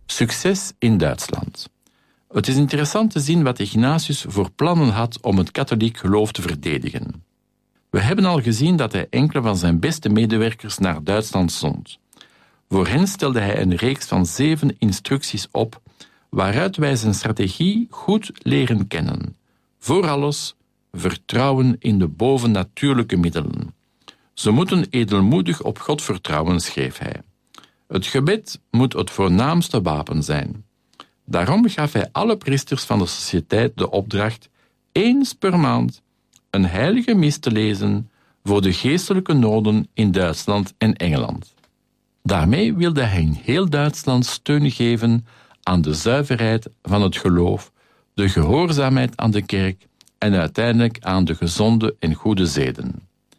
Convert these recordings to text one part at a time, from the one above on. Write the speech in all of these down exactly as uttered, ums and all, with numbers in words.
Succes in Duitsland. Het is interessant te zien wat Ignatius voor plannen had om het katholiek geloof te verdedigen. We hebben al gezien dat hij enkele van zijn beste medewerkers naar Duitsland zond. Voor hen stelde hij een reeks van zeven instructies op, waaruit wij zijn strategie goed leren kennen. Voor alles, vertrouwen in de bovennatuurlijke middelen. Ze moeten edelmoedig op God vertrouwen, schreef hij. Het gebed moet het voornaamste wapen zijn. Daarom gaf hij alle priesters van de sociëteit de opdracht eens per maand een heilige mis te lezen voor de geestelijke noden in Duitsland en Engeland. Daarmee wilde hij in heel Duitsland steun geven aan de zuiverheid van het geloof, de gehoorzaamheid aan de kerk en uiteindelijk aan de gezonde en goede zeden.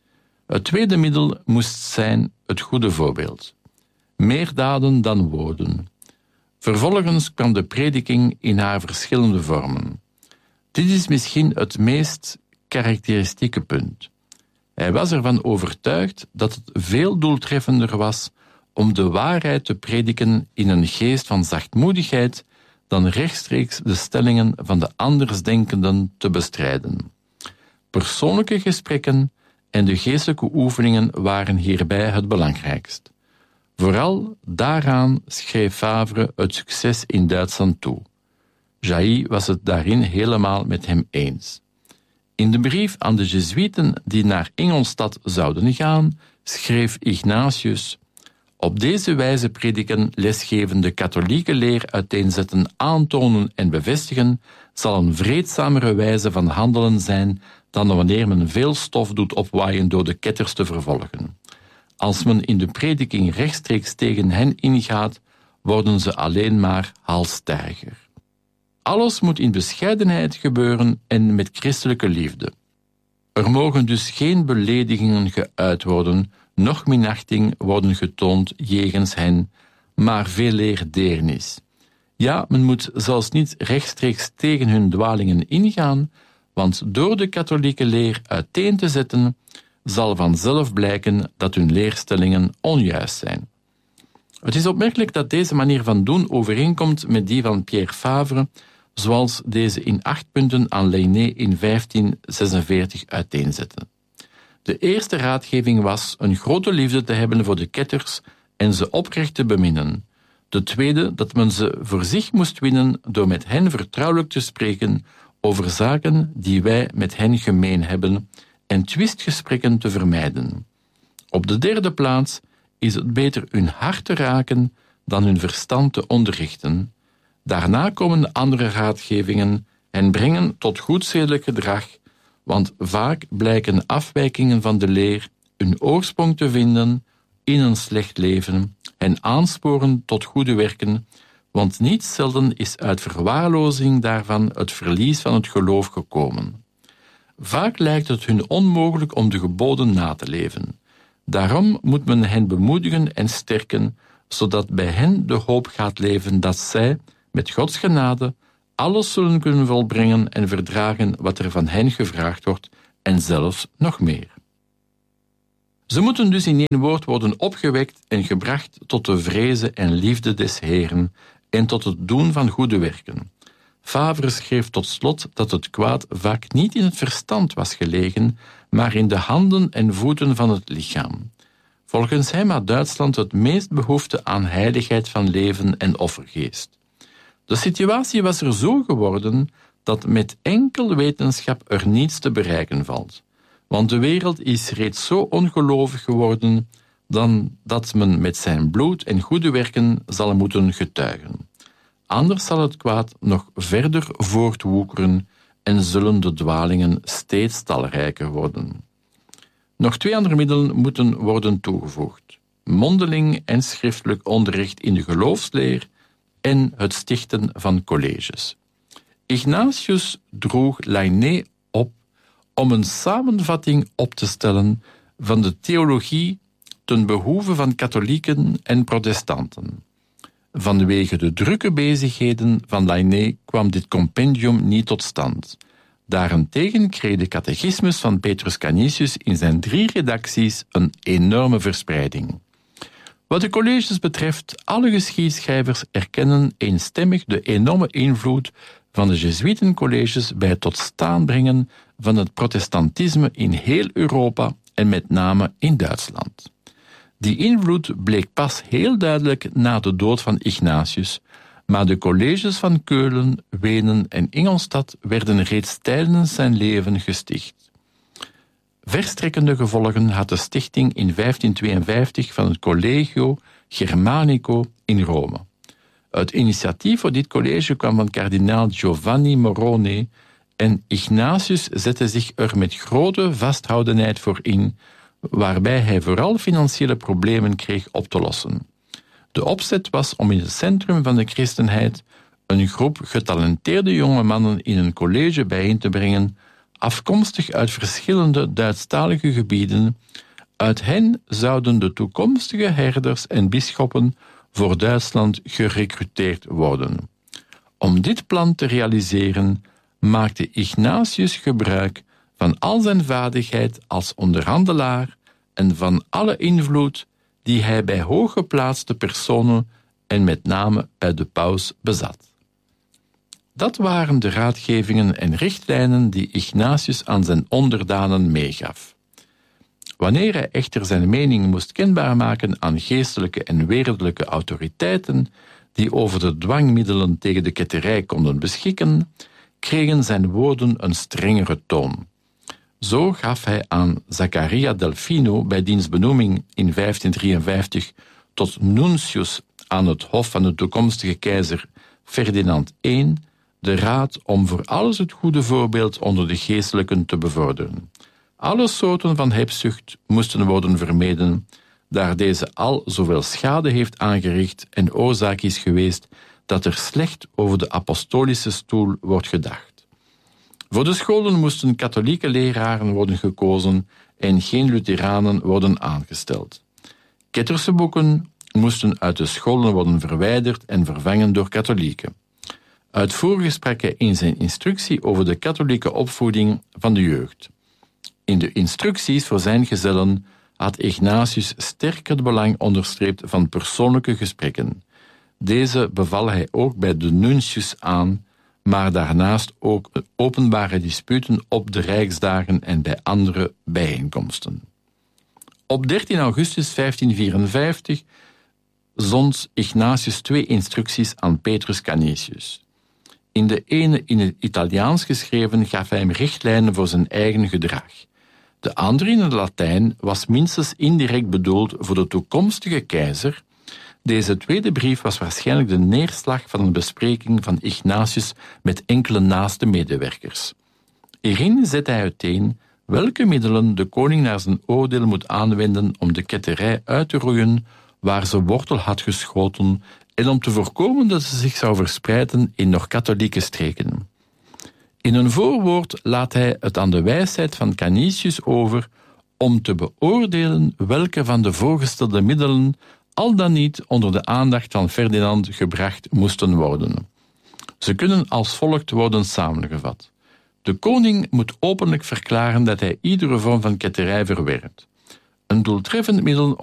Het tweede middel moest zijn het goede voorbeeld. Meer daden dan woorden. Vervolgens kwam de prediking in haar verschillende vormen. Dit is misschien het meest karakteristieke punt. Hij was ervan overtuigd dat het veel doeltreffender was om de waarheid te prediken in een geest van zachtmoedigheid dan rechtstreeks de stellingen van de andersdenkenden te bestrijden. Persoonlijke gesprekken en de geestelijke oefeningen waren hierbij het belangrijkst. Vooral daaraan schreef Favre het succes in Duitsland toe. Jailly was het daarin helemaal met hem eens. In de brief aan de Jezuïeten die naar Ingolstadt zouden gaan, schreef Ignatius: op deze wijze prediken, lesgeven, de katholieke leer uiteenzetten, aantonen en bevestigen, zal een vreedzamere wijze van handelen zijn dan wanneer men veel stof doet opwaaien door de ketters te vervolgen. Als men in de prediking rechtstreeks tegen hen ingaat, worden ze alleen maar halsstarriger. Alles moet in bescheidenheid gebeuren en met christelijke liefde. Er mogen dus geen beledigingen geuit worden, noch minachting worden getoond jegens hen, maar veeleer deernis. Ja, men moet zelfs niet rechtstreeks tegen hun dwalingen ingaan, want door de katholieke leer uiteen te zetten, zal vanzelf blijken dat hun leerstellingen onjuist zijn. Het is opmerkelijk dat deze manier van doen overeenkomt met die van Pierre Favre, zoals deze in acht punten aan Lainez in vijftien zesenveertig uiteenzette. De eerste raadgeving was een grote liefde te hebben voor de ketters en ze oprecht te beminnen. De tweede, dat men ze voor zich moest winnen door met hen vertrouwelijk te spreken over zaken die wij met hen gemeen hebben en twistgesprekken te vermijden. Op de derde plaats is het beter hun hart te raken dan hun verstand te onderrichten. Daarna komen de andere raadgevingen en brengen tot goed zedelijk gedrag, want vaak blijken afwijkingen van de leer hun oorsprong te vinden in een slecht leven en aansporen tot goede werken, want niet zelden is uit verwaarlozing daarvan het verlies van het geloof gekomen. Vaak lijkt het hun onmogelijk om de geboden na te leven. Daarom moet men hen bemoedigen en sterken, zodat bij hen de hoop gaat leven dat zij, met Gods genade, alles zullen kunnen volbrengen en verdragen wat er van hen gevraagd wordt, en zelfs nog meer. Ze moeten dus in één woord worden opgewekt en gebracht tot de vrezen en liefde des Heeren en tot het doen van goede werken. Favre schreef tot slot dat het kwaad vaak niet in het verstand was gelegen, maar in de handen en voeten van het lichaam. Volgens hem had Duitsland het meest behoefte aan heiligheid van leven en offergeest. De situatie was er zo geworden dat met enkel wetenschap er niets te bereiken valt. Want de wereld is reeds zo ongelovig geworden dan dat men met zijn bloed en goede werken zal moeten getuigen. Anders zal het kwaad nog verder voortwoekeren en zullen de dwalingen steeds talrijker worden. Nog twee andere middelen moeten worden toegevoegd: mondeling en schriftelijk onderricht in de geloofsleer en het stichten van colleges. Ignatius droeg Lainez op om een samenvatting op te stellen van de theologie ten behoeve van katholieken en protestanten. Vanwege de drukke bezigheden van Lainez kwam dit compendium niet tot stand. Daarentegen kreeg de catechismus van Petrus Canisius in zijn drie redacties een enorme verspreiding. Wat de colleges betreft, alle geschiedschrijvers erkennen eenstemmig de enorme invloed van de Jezuïtencolleges bij het tot staan brengen van het protestantisme in heel Europa en met name in Duitsland. Die invloed bleek pas heel duidelijk na de dood van Ignatius, maar de colleges van Keulen, Wenen en Ingolstadt werden reeds tijdens zijn leven gesticht. Verstrekkende gevolgen had de stichting in vijftien tweeënvijftig van het Collegio Germanico in Rome. Het initiatief voor dit college kwam van kardinaal Giovanni Morone en Ignatius zette zich er met grote vasthoudenheid voor in, waarbij hij vooral financiële problemen kreeg op te lossen. De opzet was om in het centrum van de christenheid een groep getalenteerde jonge mannen in een college bijeen te brengen, afkomstig uit verschillende Duitsstalige gebieden. Uit hen zouden de toekomstige herders en bisschoppen voor Duitsland gerecruteerd worden. Om dit plan te realiseren maakte Ignatius gebruik van al zijn vaardigheid als onderhandelaar en van alle invloed die hij bij hooggeplaatste personen en met name bij de paus bezat. Dat waren de raadgevingen en richtlijnen die Ignatius aan zijn onderdanen meegaf. Wanneer hij echter zijn mening moest kenbaar maken aan geestelijke en wereldlijke autoriteiten die over de dwangmiddelen tegen de ketterij konden beschikken, kregen zijn woorden een strengere toon. Zo gaf hij aan Zaccaria Delfino bij diens benoeming in vijftien drieënvijftig tot nuntius aan het hof van de toekomstige keizer Ferdinand de Eerste de raad om voor alles het goede voorbeeld onder de geestelijken te bevorderen. Alle soorten van hebzucht moesten worden vermeden, daar deze al zoveel schade heeft aangericht en oorzaak is geweest dat er slecht over de apostolische stoel wordt gedacht. Voor de scholen moesten katholieke leraren worden gekozen en geen Lutheranen worden aangesteld. Ketterse boeken moesten uit de scholen worden verwijderd en vervangen door katholieken. Uitvoerig sprak hij in zijn instructie over de katholieke opvoeding van de jeugd. In de instructies voor zijn gezellen had Ignatius sterk het belang onderstreept van persoonlijke gesprekken. Deze beval hij ook bij de nuntius aan, maar daarnaast ook openbare disputen op de Rijksdagen en bij andere bijeenkomsten. Op dertien augustus vijftien vierenvijftig zond Ignatius twee instructies aan Petrus Canisius. In de ene in het Italiaans geschreven gaf hij hem richtlijnen voor zijn eigen gedrag. De andere in het Latijn was minstens indirect bedoeld voor de toekomstige keizer. Deze tweede brief was waarschijnlijk de neerslag van een bespreking van Ignatius met enkele naaste medewerkers. Hierin zet hij uiteen welke middelen de koning naar zijn oordeel moet aanwenden om de ketterij uit te roeien waar ze wortel had geschoten en om te voorkomen dat ze zich zou verspreiden in nog katholieke streken. In een voorwoord laat hij het aan de wijsheid van Canisius over om te beoordelen welke van de voorgestelde middelen al dan niet onder de aandacht van Ferdinand gebracht moesten worden. Ze kunnen als volgt worden samengevat. De koning moet openlijk verklaren dat hij iedere vorm van ketterij verwerpt. Een doeltreffend middel